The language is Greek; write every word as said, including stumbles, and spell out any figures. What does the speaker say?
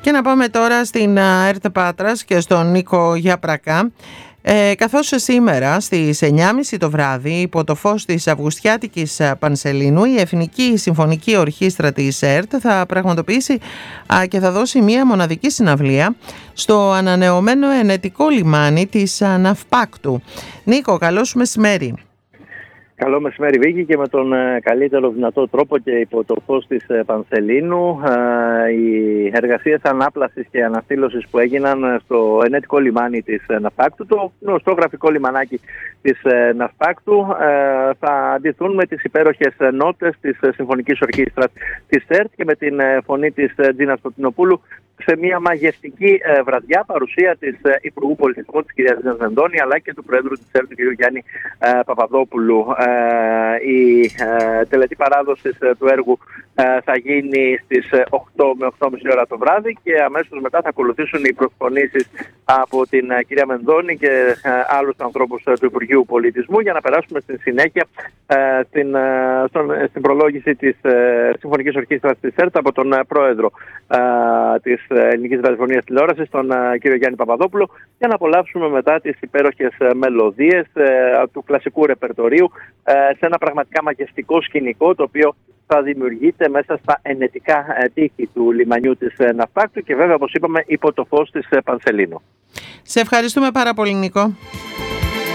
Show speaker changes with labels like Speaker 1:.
Speaker 1: Και να πάμε τώρα στην ΕΡΤ Πάτρας και στον Νίκο Γιαπρακά. Ε, καθώς σήμερα στις εννιά και μισή το βράδυ, υπό το φως της Αυγουστιάτικης Πανσελίνου, η Εθνική Συμφωνική Ορχήστρα της ΕΡΤ θα πραγματοποιήσει α, και θα δώσει μία μοναδική συναυλία στο ανανεωμένο ενετικό λιμάνι της Ναυπάκτου. Νίκο, καλό σου μεσημέρι.
Speaker 2: Καλό μεσημέρι, Βίκη, και με τον καλύτερο δυνατό τρόπο και υπό το φως της Πανσελίνου οι εργασίες ανάπλασης και αναστήλωσης που έγιναν στο ενετικό λιμάνι της Ναυπάκτου, το γνωστό γραφικό λιμανάκι της Ναυπάκτου, θα αντιθούν με τις υπέροχες νότες της Συμφωνικής Ορχήστρας της ΕΡΤ και με την φωνή της Τζίνας Κωνσταντινοπούλου σε μια μαγευτική βραδιά, παρουσία της Υπουργού Πολιτισμού της κυρίας Τζίνας Μενδώνη, αλλά και του Προέδρου της ΕΡΤ, του κ. Γιάννη Παπαδόπουλου. Η τελετή παράδοσης του έργου θα γίνει στις οκτώ με οκτώ και μισή ώρα το βράδυ και αμέσως μετά θα ακολουθήσουν οι προσφωνήσεις από την κυρία Μενδώνη και άλλους ανθρώπους του Υπουργείου Πολιτισμού, για να περάσουμε στη συνέχεια στην, στην προλόγηση της Συμφωνικής Ορχήστρας της ΕΡΤ από τον Πρόεδρο της Ελληνικής Ραδιοφωνίας Τηλεόρασης, τον κύριο Γιάννη Παπαδόπουλο, για να απολαύσουμε μετά τις υπέροχες μελωδίες του κλασικού ρεπερτορίου σε ένα πραγματικά μαγευτικό σκηνικό, το οποίο θα δημιουργείται μέσα στα ενετικά τείχη του λιμανιού της Ναυπάκτου και βέβαια, όπως είπαμε, υπό το φως της Πανσελίνου.
Speaker 1: Σε ευχαριστούμε πάρα πολύ, Νίκο.